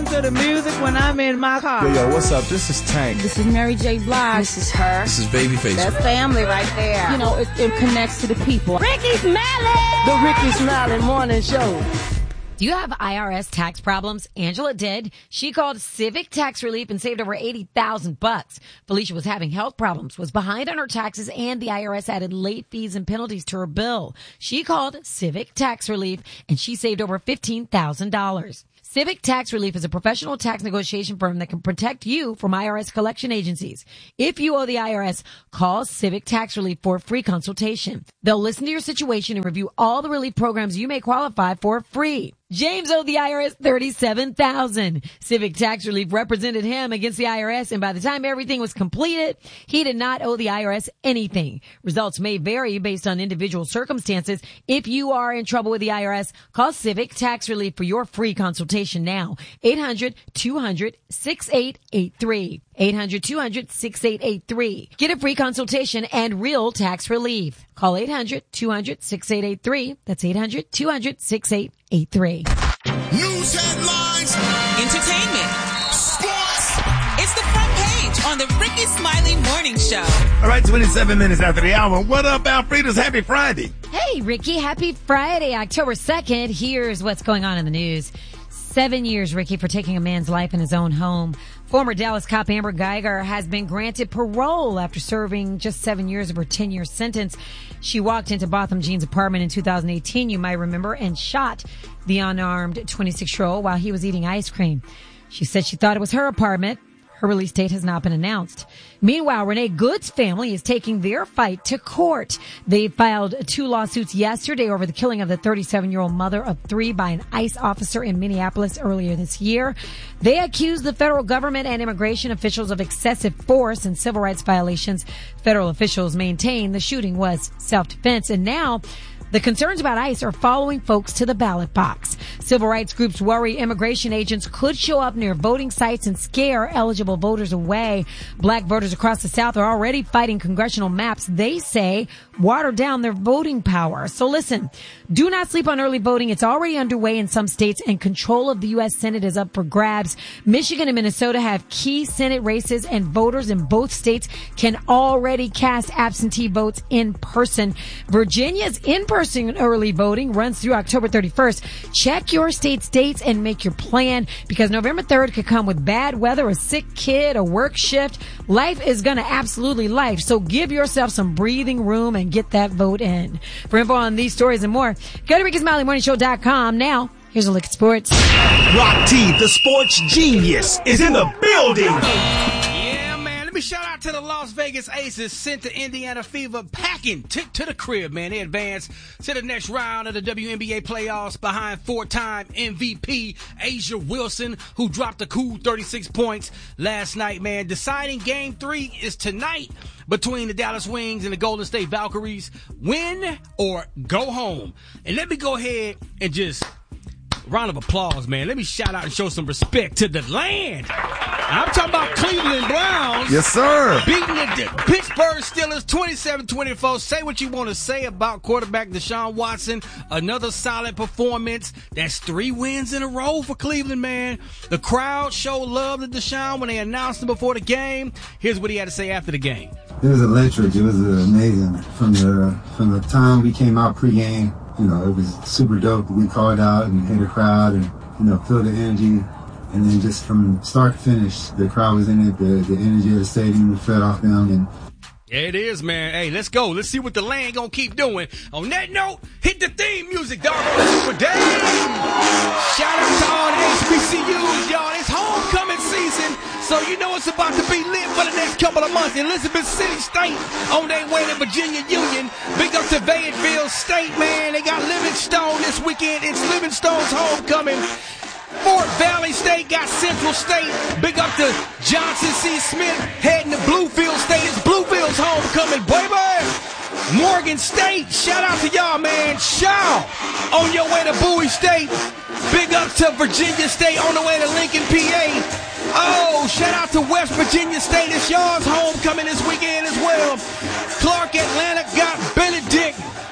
to the music when I'm in my car. Yo, what's up? This is Tank. This is Mary J. Blige. This is her. This is Babyface. That's family right there. You know, it connects to the people. Ricky Smiley! The Ricky Smiley Morning Show. Do you have IRS tax problems? Angela did. She called Civic Tax Relief and saved over $80,000. Felicia was having health problems, was behind on her taxes, and the IRS added late fees and penalties to her bill. She called Civic Tax Relief and she saved over $15,000. Civic Tax Relief is a professional tax negotiation firm that can protect you from IRS collection agencies. If you owe the IRS, call Civic Tax Relief for a free consultation. They'll listen to your situation and review all the relief programs you may qualify for free. James owed the IRS $37,000. Civic Tax Relief represented him against the IRS, and by the time everything was completed, he did not owe the IRS anything. Results may vary based on individual circumstances. If you are in trouble with the IRS, call Civic Tax Relief for your free consultation now. 800-200-6883. 800-200-6883. Get a free consultation and real tax relief. Call 800-200-6883. That's 800-200-6883. News headlines. Entertainment. Sports. It's the front page on the Ricky Smiley Morning Show. All right, 27 minutes after the hour. What up, Alfreda's? Happy Friday. Hey, Ricky. Happy Friday, October 2nd. Here's what's going on in the news. 7 years, Ricky, for taking a man's life in his own home. Former Dallas cop Amber Geiger has been granted parole after serving just 7 years of her 10-year sentence. She walked into Botham Jean's apartment in 2018, you might remember, and shot the unarmed 26-year-old while he was eating ice cream. She said she thought it was her apartment. Her release date has not been announced. Meanwhile, Renee Good's family is taking their fight to court. They filed 2 lawsuits yesterday over the killing of the 37-year-old mother of 3 by an ICE officer in Minneapolis earlier this year. They accuse the federal government and immigration officials of excessive force and civil rights violations. Federal officials maintain the shooting was self-defense, and now the concerns about ICE are following folks to the ballot box. Civil rights groups worry immigration agents could show up near voting sites and scare eligible voters away. Black voters across the South are already fighting congressional maps they say water down their voting power. So listen, do not sleep on early voting. It's already underway in some states, and control of the U.S. Senate is up for grabs. Michigan and Minnesota have key Senate races, and voters in both states can already cast absentee votes in person. Virginia's in-person early voting runs through October 31st. Check your state's dates and make your plan, because November 3rd could come with bad weather, a sick kid, a work shift. Life is going to absolutely life. So give yourself some breathing room and get that vote in. For info on these stories and more, go to RickySmileyMorningShow.com. Now, here's a look at sports. Rock T, the sports genius, is in the building. Let me shout out to the Las Vegas Aces, sent the Indiana Fever packing to the crib, man. They advanced to the next round of the WNBA playoffs behind 4-time MVP Asia Wilson, who dropped a cool 36 points last night, man. Deciding game 3 is tonight between the Dallas Wings and the Golden State Valkyries. Win or go home. And let me go ahead and just round of applause, man. Let me shout out and show some respect to the land. I'm talking about Cleveland Browns. Yes, sir. Beating the Pittsburgh Steelers 27-24. Say what you want to say about quarterback Deshaun Watson. Another solid performance. That's 3 wins in a row for Cleveland, man. The crowd showed love to Deshaun when they announced him before the game. Here's what he had to say after the game. It was electric. It was amazing. From the time we came out pregame, you know, it was super dope. We called out and hit the crowd and, you know, feel the energy. And then just from start to finish, the crowd was in it. The energy of the stadium fed off them. And yeah, it is, man. Hey, let's go. Let's see what the land gonna keep doing. On that note, hit the theme music, dog. For Dave. Shout out to all the HBCUs, y'all. It's homecoming season, so you know it's about to be lit for the next couple of months. Elizabeth City State on their way to Virginia Union. Big up to Fayetteville State, man. They got Livingstone this weekend. It's Livingstone's homecoming. Fort Valley State got Central State. Big up to Johnson C. Smith heading to Bluefield State. It's Bluefield's homecoming, baby. Morgan State, shout out to y'all, man. Shaw on your way to Bowie State. Big up to Virginia State on the way to Lincoln, PA. Oh, shout out to West Virginia State. It's y'all's homecoming this weekend as well. Clark Atlanta got Benedict.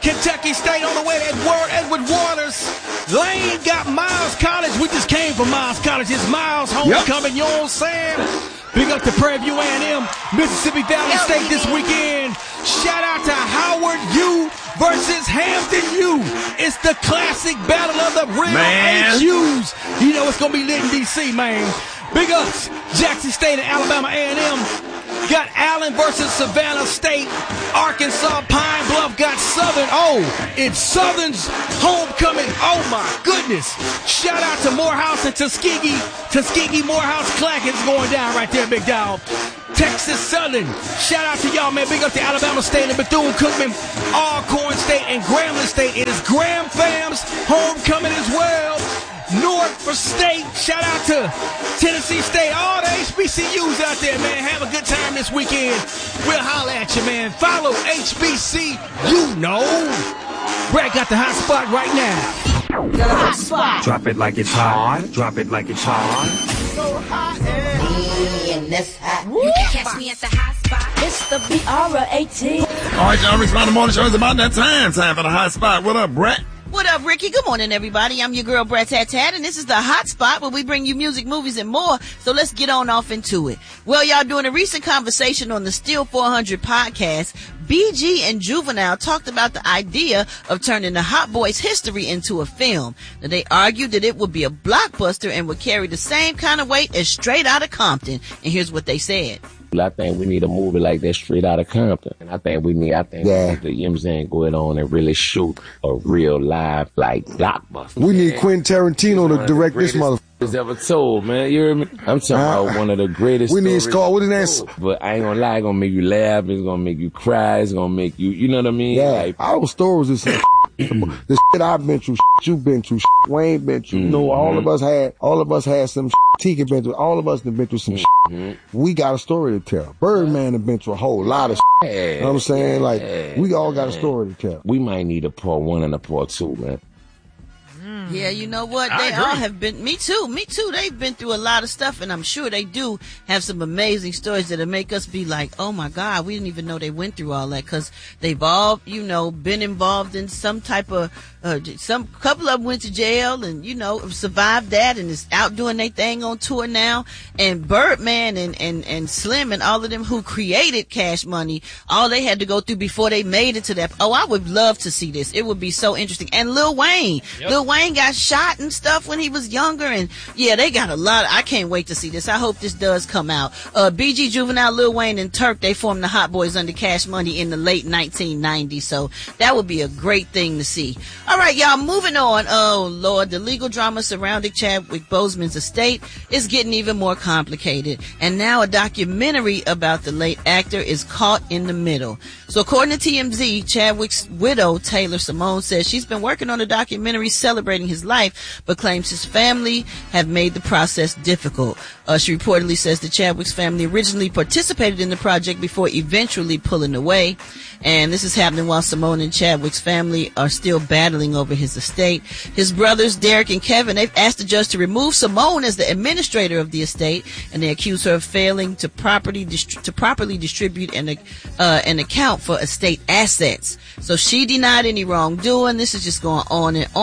Kentucky State on the way to Edward Waters. Lane got Miles College. We just came from Miles College. It's Miles homecoming, you know what I'm saying? Big up to Prairie View A&M, Mississippi Valley State this weekend. Shout out to Howard U versus Hampton U. It's the classic battle of the real HUs. You know it's going to be lit in D.C., man. Big ups, Jackson State and Alabama A&M. Got Allen versus Savannah State. Arkansas Pine Bluff got Southern. Oh, it's Southern's homecoming. Oh, my goodness. Shout out to Morehouse and Tuskegee. Tuskegee, Morehouse, Clackett's going down right there, big dog. Texas Southern. Shout out to y'all, man. Big up to Alabama State and Bethune-Cookman, Alcorn State, and Grambling State. It is Graham Fam's homecoming as well. North for State. Shout out to Tennessee State. All the HBCUs out there, man. Have a good time this weekend. We'll holler at you, man. Follow HBC. You know. Brad got the hot spot right now. The hot spot. Drop it like it's hot. Drop it like it's hot. So hot and this hot. You can catch me at the hot spot. It's the BR18. All right, y'all. Rick's Smiley Morning Show. It's about that time. Time for the hot spot. What up, Brett? What up, Ricky? Good morning, everybody. I'm your girl, Brett Tat Tat, and this is the Hot Spot where we bring you music, movies, and more. So let's get on off into it. Well, y'all, during a recent conversation on the Still 400 podcast, BG and Juvenile talked about the idea of turning the Hot Boys history into a film. Now, they argued that it would be a blockbuster and would carry the same kind of weight as Straight Outta Compton. And here's what they said. I think we need a movie like that Straight Outta Compton. And I think we need, you know what I'm saying, go on and really shoot a real live, like, blockbuster. We need Quentin Tarantino to direct this motherfucker. Ever told, man. You hear me? I'm talking about one of the greatest. We need Scar. What is that? But I ain't gonna lie, it's gonna make you laugh. It's gonna make you cry. It's gonna make you, you know what I mean? Yeah. Like, our stories is the shit I've been through, you've been through, Wayne been through. You know, all of us had some Tika been through. All of us have been through some shit. We got a story to tell. Birdman have been through a whole lot of shit. You know what I'm saying? Like, we all got a story to tell. We might need a part 1 and a part 2, man. Yeah, you know what? They all have been, me too. They've been through a lot of stuff, and I'm sure they do have some amazing stories that'll make us be like, oh my God, we didn't even know they went through all that, because they've all, you know, been involved in some type of, couple of them went to jail and, you know, survived that and is out doing their thing on tour now. And Birdman and Slim and all of them who created Cash Money, all they had to go through before they made it to that. Oh, I would love to see this. It would be so interesting. And Lil Wayne. Lil Wayne got shot and stuff when he was younger, and yeah, they got a lot. I can't wait to see this. I hope this does come out. BG, Juvenile, Lil Wayne, and Turk, they formed the Hot Boys under Cash Money in the late 1990s, so that would be a great thing to see. All right, y'all, moving on. Oh, Lord, the legal drama surrounding Chadwick Boseman's estate is getting even more complicated, and now a documentary about the late actor is caught in the middle. So according to TMZ, Chadwick's widow, Taylor Simone, says she's been working on a documentary celebrating his life, but claims his family have made the process difficult. She reportedly says that Chadwick's family originally participated in the project before eventually pulling away. And this is happening while Simone and Chadwick's family are still battling over his estate. His brothers, Derek and Kevin, they've asked the judge to remove Simone as the administrator of the estate, and they accuse her of failing to properly distribute and account for estate assets. So she denied any wrongdoing. This is just going on and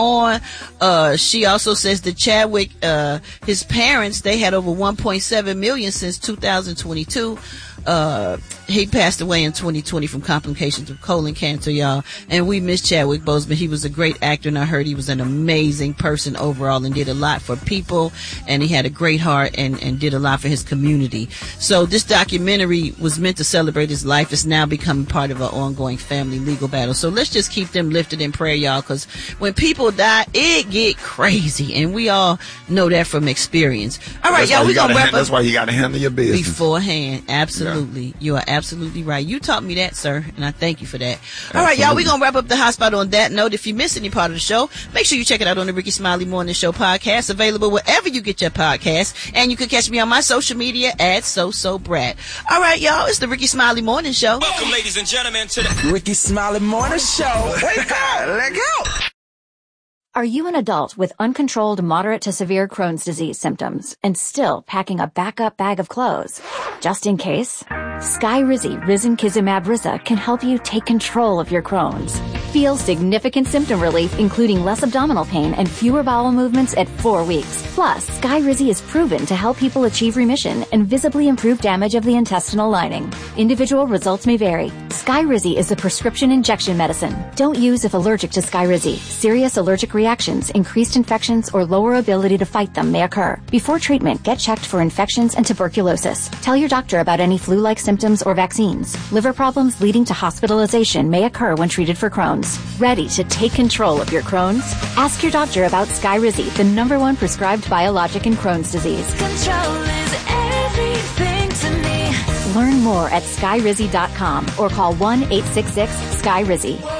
on. She also says that Chadwick, his parents, they had over $1.7 million since 2022. He passed away in 2020 from complications of colon cancer, y'all. And we miss Chadwick Boseman. He was a great actor, and I heard he was an amazing person overall and did a lot for people. And he had a great heart and did a lot for his community. So this documentary was meant to celebrate his life. It's now becoming part of an ongoing family legal battle. So let's just keep them lifted in prayer, y'all, because when people die, it get crazy. And we all know that from experience. All right, y'all, we're going to wrap up. That's why you got to handle your business beforehand. Absolutely. Yeah. You are absolutely right. You taught me that, sir, and I thank you for that. All right, y'all, we're going to wrap up the hot spot on that note. If you missed any part of the show, make sure you check it out on the Ricky Smiley Morning Show podcast, available wherever you get your podcasts. And you can catch me on my social media at SoSoBrat. All right, y'all, it's the Ricky Smiley Morning Show. Welcome, ladies and gentlemen, to the Ricky Smiley Morning Show. Wake up! Let go! Are you an adult with uncontrolled moderate to severe Crohn's disease symptoms and still packing a backup bag of clothes? Just in case? Skyrizi Risankizumab Riza can help you take control of your Crohn's. Feel significant symptom relief, including less abdominal pain and fewer bowel movements at 4 weeks. Plus, Skyrizi is proven to help people achieve remission and visibly improve damage of the intestinal lining. Individual results may vary. Skyrizi is a prescription injection medicine. Don't use if allergic to Skyrizi. Serious allergic reactions, increased infections, or lower ability to fight them may occur. Before treatment, get checked for infections and tuberculosis. Tell your doctor about any flu-like symptoms or vaccines. Liver problems leading to hospitalization may occur when treated for Crohn's. Ready to take control of your Crohn's? Ask your doctor about Skyrizi, the #1 prescribed biologic in Crohn's disease. Control is everything to me. Learn more at skyrizi.com or call 1-866-SKYRIZI.